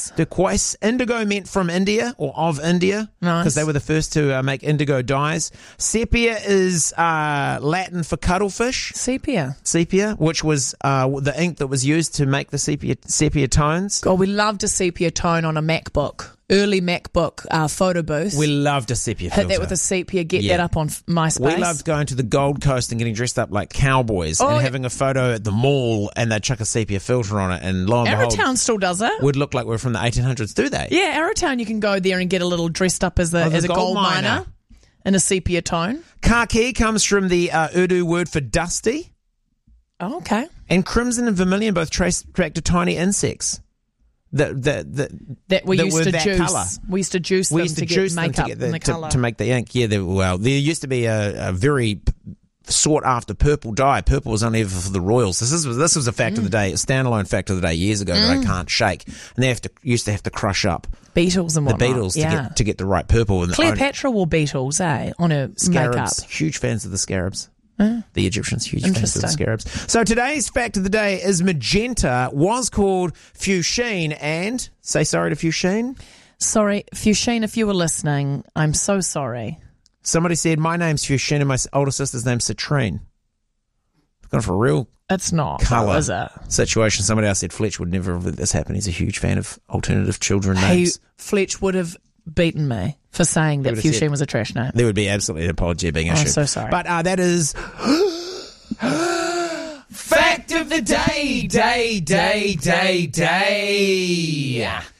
Turquoise. Indigo meant from India or of India. Nice. Because they were the first to make indigo dyes. Sepia is Latin for cuttlefish. Sepia, Which was the ink that was used to make the sepia tones. God, we loved a sepia tone on a MacBook. Early MacBook photo booth. We loved a sepia filter. Hit that with a sepia, get that up on MySpace. We loved going to the Gold Coast and getting dressed up like cowboys and having a photo at the mall, and they'd chuck a sepia filter on it, and lo and behold, Arrowtown still does it. would look like we're from the 1800s, do they? Yeah, Arrowtown, you can go there and get a little dressed up as a gold miner in a sepia tone. Khaki comes from the Urdu word for dusty. Oh, okay. And crimson and vermilion both trace back to tiny insects. That we used to juice. Colour. We used to juice them to get makeup in the colour. To make the ink. Yeah, there used to be a very sought after purple dye. Purple was only ever for the royals. This was a fact of the day, a standalone fact of the day years ago that I can't shake. And they used to have to crush up beetles and whatnot. The beetles to get the right purple. And Cleopatra wore beetles, on her scarabs. makeup. Huge fans of the scarabs. The Egyptians, huge fans of the scarabs. So today's fact of the day is magenta was called fuchsine, and say sorry to fuchsine. Sorry, fuchsine, if you were listening, I'm so sorry. Somebody said, my name's fuchsine and my older sister's name's citrine. Gone for a real it's not colour is it? Situation. Somebody else said Fletch would never have let this happen. He's a huge fan of alternative children names. Fletch would have beaten me for saying that fuchsine was a trash name. There would be absolutely an apology being issued. I'm so sorry. But that is fact of the day.